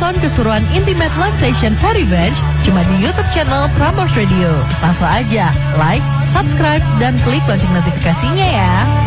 nonton keseruan Intimate Live Session for Revenge cuma di YouTube channel Prambors Radio. Langsung aja like, subscribe, dan klik lonceng notifikasinya ya.